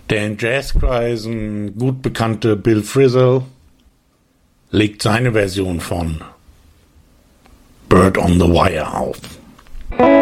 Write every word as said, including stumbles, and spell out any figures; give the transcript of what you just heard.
Der in Jazzkreisen gut bekannte Bill Frisell legt seine Version von Bird on the Wire auf.